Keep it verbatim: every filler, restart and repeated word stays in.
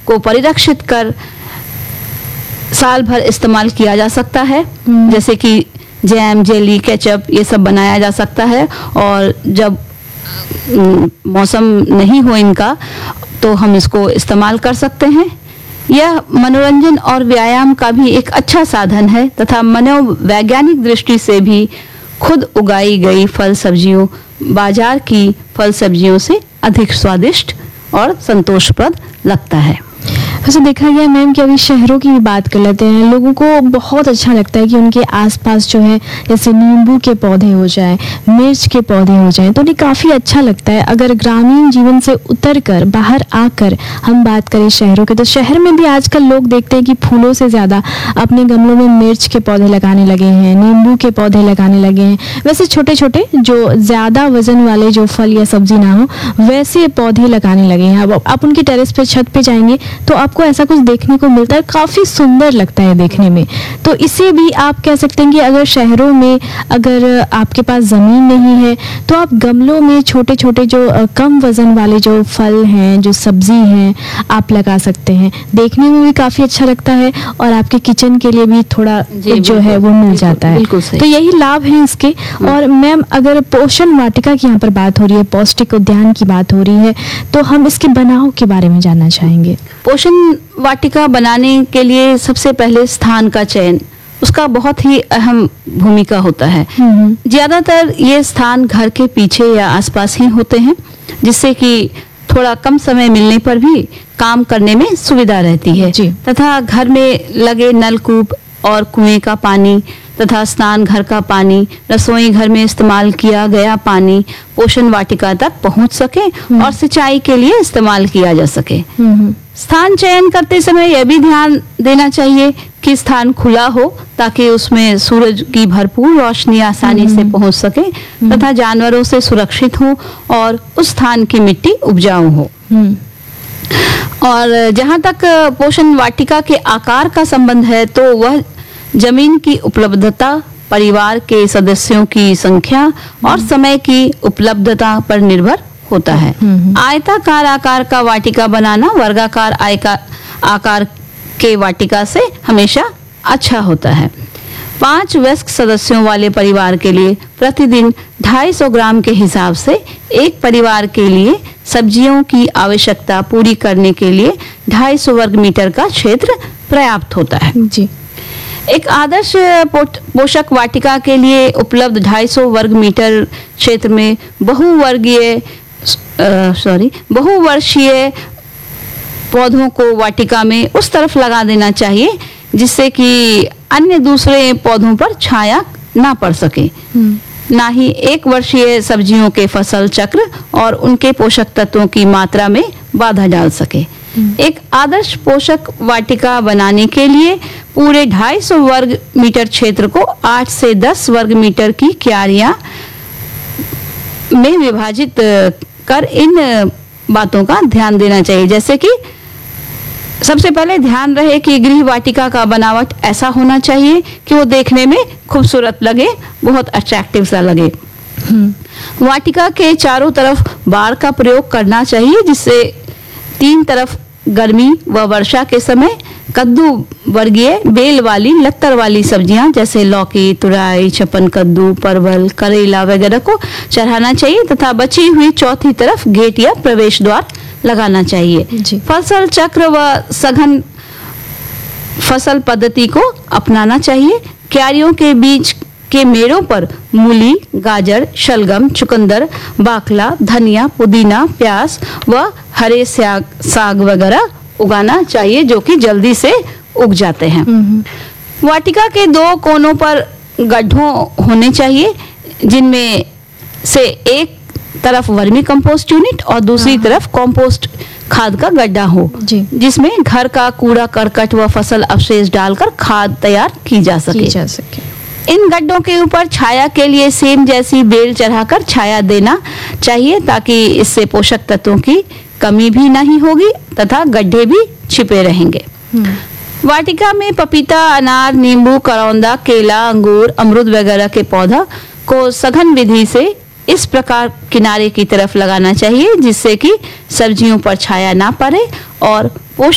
को परिरक्षित कर साल भर इस्तेमाल किया जा सकता है। जैसे कि जैम, जेली, केचप ये सब बनाया जा सकता है। और जब मौसम नहीं हो इनका तो हम इसको इस्तेमाल कर सकते हैं। यह मनोरंजन और व्यायाम का भी एक अच्छा साधन है तथा मनोवैज्ञानिक दृष्टि से भी खुद उगाई गई फल सब्जियों बाजार की फल सब्जियों से अधिक स्वादिष्ट और संतोषप्रद लगता है। वैसे देखा गया मैम कि अभी शहरों की भी बात कर लेते हैं। लोगों को बहुत अच्छा लगता है कि उनके आसपास जो है जैसे नींबू के पौधे हो जाए, मिर्च के पौधे हो जाएं, तो उन्हें काफ़ी अच्छा लगता है। अगर ग्रामीण जीवन से उतरकर बाहर आकर हम बात करें शहरों के, तो शहर में भी आजकल लोग देखते हैं कि फूलों से ज़्यादा अपने गमलों में मिर्च के पौधे लगाने लगे हैं, नींबू के पौधे लगाने लगे हैं। वैसे छोटे छोटे जो ज़्यादा वजन वाले जो फल या सब्जी ना हो वैसे पौधे लगाने लगे हैं। अब आप उनकी टेरेस पे, छत पे जाएंगे तो आपको ऐसा कुछ देखने को मिलता है, काफी सुंदर लगता है देखने में। तो इसे भी आप कह सकते हैं कि अगर शहरों में अगर आपके पास जमीन नहीं है तो आप गमलों में छोटे छोटे जो कम वजन वाले जो फल हैं, जो सब्जी हैं, आप लगा सकते हैं। देखने में भी काफी अच्छा लगता है और आपके किचन के लिए भी थोड़ा जो है वो मिल जाता है। तो यही लाभ है इसके। और मैम अगर पोषण वाटिका की यहाँ पर बात हो रही है, पौष्टिक उद्यान की बात हो रही है, तो हम इसके बनाव के बारे में जानना चाहेंगे। पोषण वाटिका बनाने के लिए सबसे पहले स्थान का चयन, उसका बहुत ही अहम भूमिका होता है। ज्यादातर ये स्थान घर के पीछे या आसपास ही होते हैं, जिससे कि थोड़ा कम समय मिलने पर भी काम करने में सुविधा रहती है तथा घर में लगे नलकूप और कुएं का पानी तथा स्नान घर का पानी, रसोई घर में इस्तेमाल किया गया पानी पोषण वाटिका तक पहुंच सके और सिंचाई के लिए इस्तेमाल किया जा सके। स्थान चयन करते समय यह भी ध्यान देना चाहिए कि स्थान खुला हो ताकि उसमें सूरज की भरपूर रोशनी आसानी से पहुंच सके तथा जानवरों से सुरक्षित हो और उस स्थान की मिट्टी उपजाऊ हो। और जहां तक पोषण वाटिका के आकार का संबंध है तो वह जमीन की उपलब्धता, परिवार के सदस्यों की संख्या और समय की उपलब्धता पर निर्भर होता है। आयताकार आकार का वाटिका बनाना वर्गाकार आकार के वाटिका से हमेशा अच्छा होता है। पांच वयस्क सदस्यों वाले परिवार के लिए प्रतिदिन ढाई सौ ग्राम के हिसाब से एक परिवार के लिए सब्जियों की आवश्यकता पूरी करने के लिए ढाई सौ वर्ग मीटर का क्षेत्र पर्याप्त होता है। जी। एक आदर्श पोषक वाटिका के लिए उपलब्ध ढाई सौ वर्ग मीटर क्षेत्र में बहुवर्गीय सॉरी बहुवर्षीय पौधों को वाटिका में उस तरफ लगा देना चाहिए जिससे कि अन्य दूसरे पौधों पर छाया ना पड़ सके। ना ही एक वर्षीय सब्जियों के फसल चक्र और उनके पोषक तत्वों की मात्रा में बाधा डाल सके। एक आदर्श पोषक वाटिका बनाने के लिए पूरे ढाई सौ वर्ग मीटर क्षेत्र को आठ से दस वर्ग मीटर की क्यारियां में विभाजित कर इन बातों का ध्यान देना चाहिए। जैसे कि सबसे पहले ध्यान रहे कि गृह वाटिका का बनावट ऐसा होना चाहिए कि वो देखने में खूबसूरत लगे, बहुत अट्रैक्टिव सा लगे। वाटिका के चारों तरफ बाड़ का प्रयोग करना चाहिए जिससे तीन तरफ गर्मी व वर्षा के समय कद्दू वर्गीय बेल वाली लत्तर वाली सब्जियां जैसे लौकी, तुरई, छपन कद्दू, परवल, करेला वगैरह को चढ़ाना चाहिए तथा बची हुई चौथी तरफ गेट या प्रवेश द्वार लगाना चाहिए। फसल चक्र व सघन फसल पद्धति को अपनाना चाहिए। क्यारियों के बीच के मेड़ों पर मूली, गाजर, शलगम, चुकंदर, बाकला, धनिया, पुदीना, प्याज व हरे साग साग वगैरह उगाना चाहिए जो कि जल्दी से उग जाते हैं। वाटिका के दो कोनों पर गड्ढों होने चाहिए जिनमें से एक तरफ वर्मी कंपोस्ट यूनिट और दूसरी तरफ कंपोस्ट खाद का गड्ढा हो जिसमें घर का कूड़ा करकट व फसल अवशेष डालकर खाद तैयार की जा सके, की जा सके। इन गड्ढों के ऊपर छाया के लिए सेम जैसी बेल चढ़ाकर छाया देना चाहिए ताकि इससे पोषक तत्वों की कमी भी नहीं होगी तथा गड्ढे भी छिपे रहेंगे। वाटिका में पपीता, अनार, नींबू, करौंदा, केला, अंगूर, अमरूद वगैरह के पौधा को सघन विधि से इस प्रकार किनारे की तरफ लगाना चाहिए जिससे कि सब्जियों पर छाया ना पड़े और